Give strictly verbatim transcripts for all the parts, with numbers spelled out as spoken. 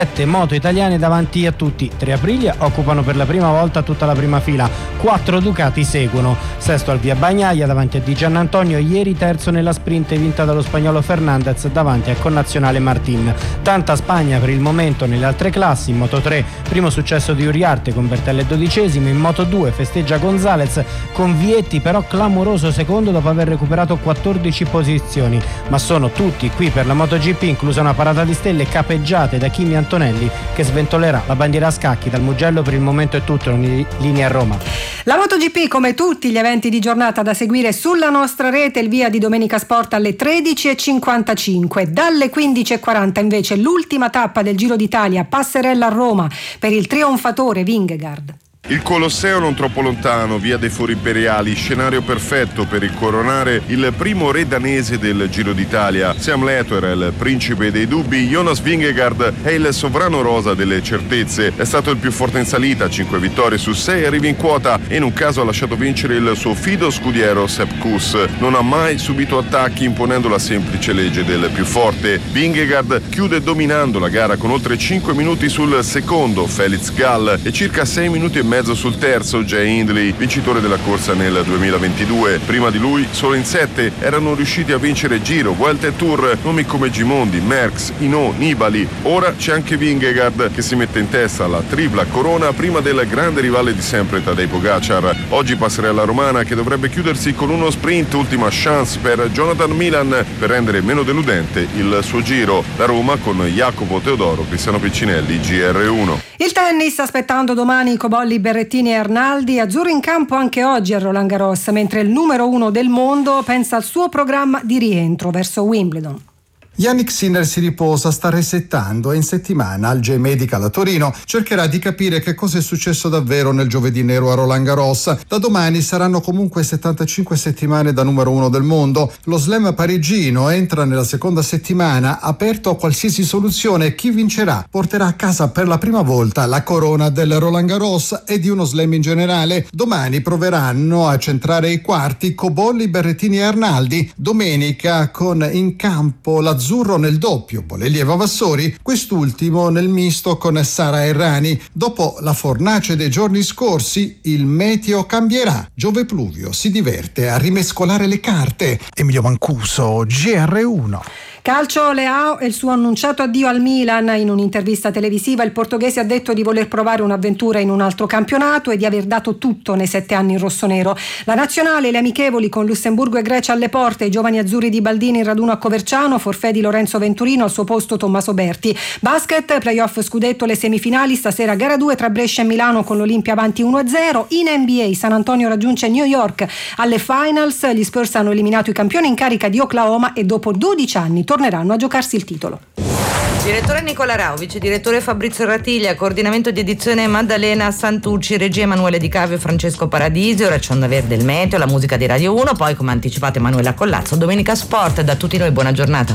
Sette moto italiane davanti a tutti. Tre Aprilia occupano per la prima volta tutta la prima fila. Quattro Ducati seguono. Sesto al Via Bagnaia davanti a Di Giannantonio. Ieri terzo nella sprint vinta dallo spagnolo Fernandez davanti al connazionale Martin. Tanta Spagna per il momento nelle altre classi. In Moto tre primo successo di Uriarte con Bertelle dodicesimo. In Moto due festeggia Gonzalez con Vietti però clamoroso secondo dopo aver recuperato quattordici posizioni. Ma sono tutti qui per la MotoGP, inclusa una parata di stelle capeggiate da Kimi Antonelli che sventolerà la bandiera a scacchi. Dal Mugello per il momento è tutto, in linea a Roma. La MotoGP, come tutti gli eventi di giornata, da seguire sulla nostra rete. Il via di Domenica Sport alle tredici e cinquantacinque. Dalle quindici e quaranta invece l'ultima tappa del Giro d'Italia, passerella a Roma per il trionfatore Vingegaard. Il Colosseo non troppo lontano, via dei Fori Imperiali, scenario perfetto per incoronare il primo re danese del Giro d'Italia. Sam Latter è il principe dei dubbi, Jonas Vingegaard è il sovrano rosa delle certezze. È stato il più forte in salita, cinque vittorie su sei, arriva in quota e in un caso ha lasciato vincere il suo fido scudiero Sepp Kuss. Non ha mai subito attacchi imponendo la semplice legge del più forte. Vingegaard chiude dominando la gara con oltre cinque minuti sul secondo Felix Gall e circa sei minuti e mezzo sul terzo Jay Hindley, vincitore della corsa nel duemilaventidue. Prima di lui solo in sette erano riusciti a vincere Giro, Vuelta e Tour nomi come Gimondi, Merckx, Hinault, Nibali. Ora c'è anche Vingegaard che si mette in testa alla tripla corona prima del grande rivale di sempre Tadej Pogacar. Oggi passerella romana che dovrebbe chiudersi con uno sprint, ultima chance per Jonathan Milan per rendere meno deludente il suo Giro. La Roma con Jacopo Teodoro, Cristiano Piccinelli, G R uno. Il tennis, aspettando domani Cobolli, Berrettini e Arnaldi. Azzurro in campo anche oggi a Roland Garros, mentre il numero uno del mondo pensa al suo programma di rientro verso Wimbledon. Yannick Sinner si riposa, sta resettando e in settimana al J-Medical a Torino cercherà di capire che cosa è successo davvero nel giovedì nero a Roland Garros. Da domani saranno comunque settantacinque settimane da numero uno del mondo. Lo slam parigino entra nella seconda settimana aperto a qualsiasi soluzione. Chi vincerà porterà a casa per la prima volta la corona del Roland Garros e di uno slam in generale. Domani proveranno a centrare i quarti Cobolli, Berrettini e Arnaldi. Domenica con in campo l'azzurro nel doppio, Bolelli e Vavassori, quest'ultimo nel misto con Sara Errani. Dopo la fornace dei giorni scorsi, il meteo cambierà. Giove Pluvio si diverte a rimescolare le carte. Emilio Mancuso, G R uno. Calcio, Leao e il suo annunciato addio al Milan. In un'intervista televisiva il portoghese ha detto di voler provare un'avventura in un altro campionato e di aver dato tutto nei sette anni in rossonero. La nazionale, le amichevoli con Lussemburgo e Grecia alle porte, i giovani azzurri di Baldini in raduno a Coverciano, forfè di Lorenzo Venturino, al suo posto Tommaso Berti. Basket, playoff scudetto, le semifinali, stasera gara due tra Brescia e Milano con l'Olimpia avanti uno a zero. In N B A San Antonio raggiunge New York alle finals, gli Spurs hanno eliminato i campioni in carica di Oklahoma e dopo dodici anni torneranno a giocarsi il titolo. Direttore Nicola Rau, vice direttore Fabrizio Ratiglia, coordinamento di edizione Maddalena Santucci, regia Emanuele Di Cavio e Francesco Paradisi. Ora c'è Onda Verde, il meteo, la musica di Radio uno, poi come anticipato Emanuela Collazzo, Domenica Sport. Da tutti noi buona giornata.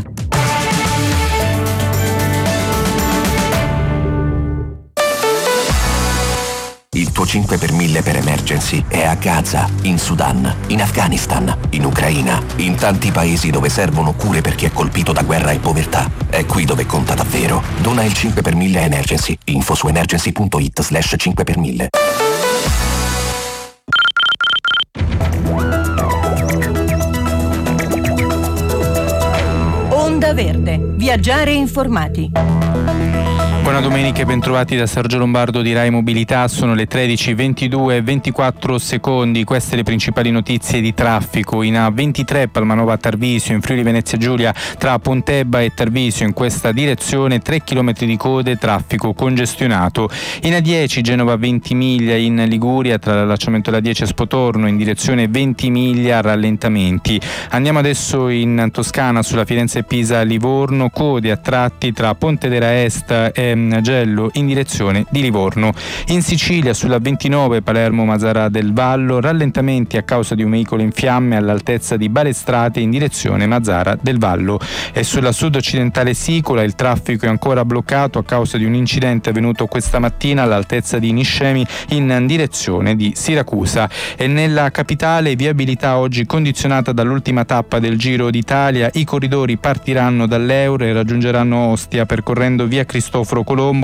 Il tuo cinque per mille per emergency è a Gaza, in Sudan, in Afghanistan, in Ucraina, in tanti paesi dove servono cure per chi è colpito da guerra e povertà. È qui dove conta davvero. Dona il cinque per mille a Emergency. Info su emergency punto it slash cinque per mille. Onda Verde. Viaggiare informati. Buona domenica e bentrovati da Sergio Lombardo di Rai Mobilità. Sono le tredici e ventidue e ventiquattro secondi. Queste le principali notizie di traffico. In A ventitré Palmanova Tarvisio, in Friuli Venezia Giulia tra Pontebba e Tarvisio, in questa direzione tre chilometri di code, traffico congestionato. In A dieci Genova Ventimiglia, in Liguria tra l'allacciamento della dieci a Spotorno in direzione Ventimiglia, rallentamenti. Andiamo adesso in Toscana sulla Firenze Pisa Livorno, code a tratti tra Pontedera Est e Gello in direzione di Livorno. In Sicilia sulla ventinove Palermo Mazara del Vallo, rallentamenti a causa di un veicolo in fiamme all'altezza di Balestrate in direzione Mazara del Vallo. E sulla sud-occidentale Sicola il traffico è ancora bloccato a causa di un incidente avvenuto questa mattina all'altezza di Niscemi in direzione di Siracusa. E nella capitale viabilità oggi condizionata dall'ultima tappa del Giro d'Italia. I corridori partiranno dall'Euro e raggiungeranno Ostia percorrendo via Cristoforo Colombo